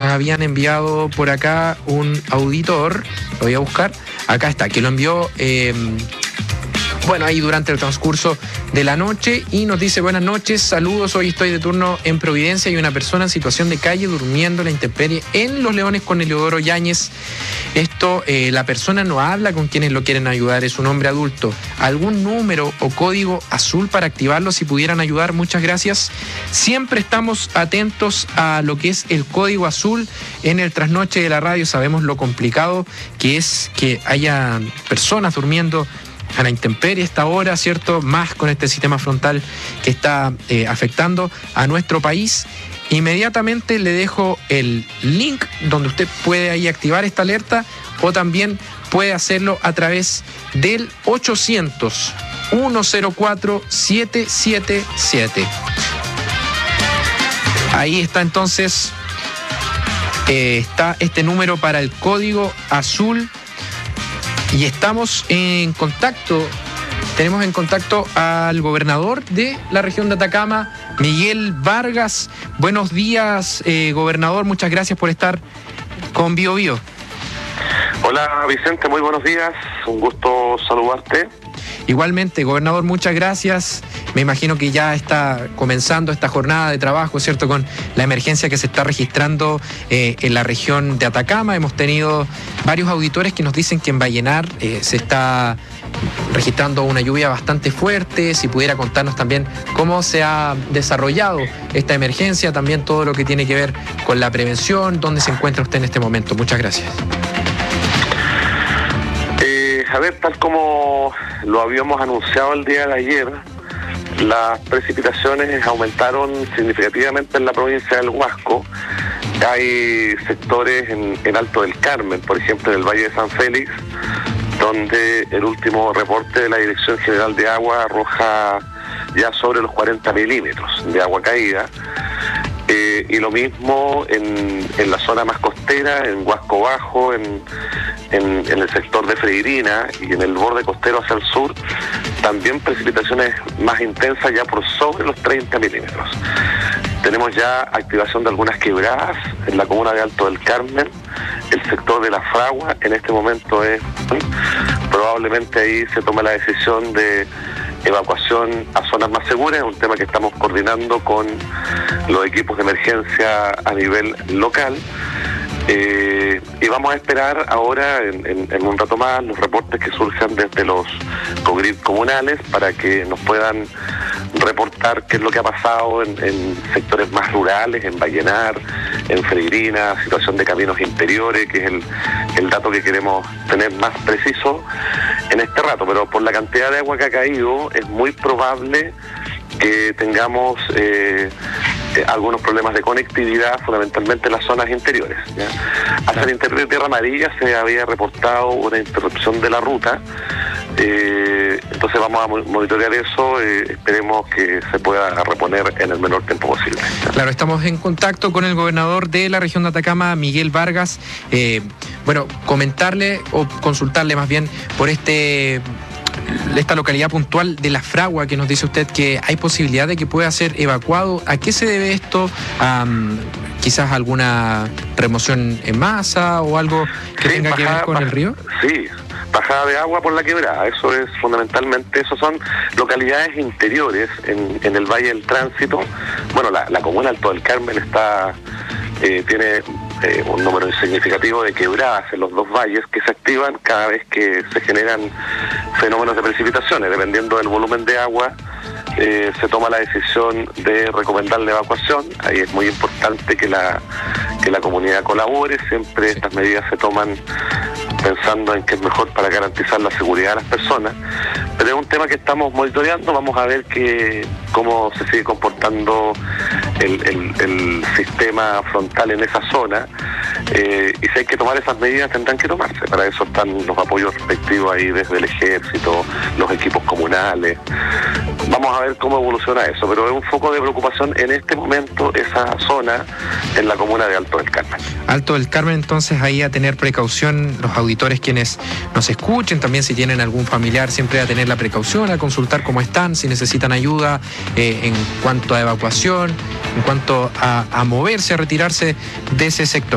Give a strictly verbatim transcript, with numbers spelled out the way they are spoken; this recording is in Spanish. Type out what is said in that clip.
habían enviado por acá un auditor, lo voy a buscar, acá está, que lo envió... Eh, Bueno, ahí durante el transcurso de la noche y nos dice: buenas noches, saludos, hoy estoy de turno en Providencia y una persona en situación de calle durmiendo en la intemperie en Los Leones con Eliodoro Yáñez. Esto, eh, la persona no habla con quienes lo quieren ayudar, es un hombre adulto. ¿Algún número o código azul para activarlo si pudieran ayudar? Muchas gracias. Siempre estamos atentos a lo que es el código azul en el trasnoche de la radio. Sabemos lo complicado que es que haya personas durmiendo a la intemperie esta hora, ¿cierto? Más con este sistema frontal que está eh, afectando a nuestro país. Inmediatamente le dejo el link donde usted puede ahí activar esta alerta, o también puede hacerlo a través del ochocientos, uno cero cuatro, siete siete siete. Ahí está entonces, eh, está este número para el código azul. Y estamos en contacto, tenemos en contacto al gobernador de la región de Atacama, Miguel Vargas. Buenos días, eh, gobernador, muchas gracias por estar con Bio Bio. Hola Vicente, muy buenos días, un gusto saludarte. Igualmente, gobernador, muchas gracias. Me imagino que ya está comenzando esta jornada de trabajo, ¿cierto?, con la emergencia que se está registrando eh, en la región de Atacama. Hemos tenido varios auditores que nos dicen que en Vallenar eh, se está registrando una lluvia bastante fuerte. Si pudiera contarnos también cómo se ha desarrollado esta emergencia, también todo lo que tiene que ver con la prevención, dónde se encuentra usted en este momento. Muchas gracias. A ver, tal como lo habíamos anunciado el día de ayer, las precipitaciones aumentaron significativamente en la provincia del Huasco. Hay sectores en, en Alto del Carmen, por ejemplo, en el Valle de San Félix, donde el último reporte de la Dirección General de Agua arroja ya sobre los cuarenta milímetros de agua caída. Eh, y lo mismo en, en la zona más costera, en Huasco Bajo, en, en, en el sector de Freirina y en el borde costero hacia el sur, también precipitaciones más intensas ya por sobre los treinta milímetros. Tenemos ya activación de algunas quebradas en la comuna de Alto del Carmen, el sector de La Fragua, en este momento es, probablemente ahí se toma la decisión de evacuación a zonas más seguras, es un tema que estamos coordinando con los equipos de emergencia a nivel local. Eh, y vamos a esperar ahora, en, en, en un rato más, los reportes que surjan desde los COGRID comunales para que nos puedan reportar qué es lo que ha pasado en, en sectores más rurales, en Vallenar, en Freirina, situación de caminos interiores, que es el, el dato que queremos tener más preciso en este rato. Pero por la cantidad de agua que ha caído, es muy probable que tengamos eh, eh, algunos problemas de conectividad, fundamentalmente en las zonas interiores, ¿ya? Hacia el interior de Tierra Amarilla se había reportado una interrupción de la ruta, eh, entonces vamos a monitorear eso, eh, esperemos que se pueda reponer en el menor tiempo posible, ¿ya? Claro, estamos en contacto con el gobernador de la región de Atacama, Miguel Vargas. Eh, bueno, comentarle o consultarle más bien por este... esta localidad puntual de La Fragua, que nos dice usted que hay posibilidad de que pueda ser evacuado. ¿A qué se debe esto? Um, ¿Quizás alguna remoción en masa o algo que sí, tenga bajada, que ver con bajada, el río? Sí, bajada de agua por la quebrada. Eso es fundamentalmente, eso son localidades interiores en, en el Valle del Tránsito. Bueno, la, la comuna Alto del Carmen está eh, tiene Eh, un número significativo de quebradas en los dos valles que se activan cada vez que se generan fenómenos de precipitaciones. Dependiendo del volumen de agua, eh, se toma la decisión de recomendar la evacuación. Ahí es muy importante que la, que la comunidad colabore. Siempre estas medidas se toman pensando en que es mejor para garantizar la seguridad de las personas. Pero es un tema que estamos monitoreando. Vamos a ver que, cómo se sigue comportando el, el, el sistema frontal en esa zona. Eh, y si hay que tomar esas medidas, tendrán que tomarse. Para eso están los apoyos respectivos ahí desde el ejército, los equipos comunales. Vamos a ver cómo evoluciona eso, pero es un foco de preocupación en este momento esa zona en la comuna de Alto del Carmen. Alto del Carmen, entonces ahí a tener precaución los auditores quienes nos escuchen, también si tienen algún familiar, siempre a tener la precaución, a consultar cómo están, si necesitan ayuda eh, en cuanto a evacuación, en cuanto a, a moverse, a retirarse de ese sector.